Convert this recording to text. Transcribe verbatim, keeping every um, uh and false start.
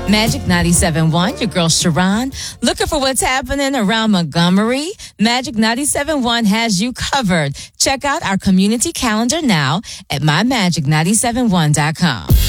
Magic ninety-seven point one, your girl Sharon. Looking for what's happening around Montgomery? Magic ninety-seven point one has you covered. Check out our community calendar now at my magic nine seven one dot com.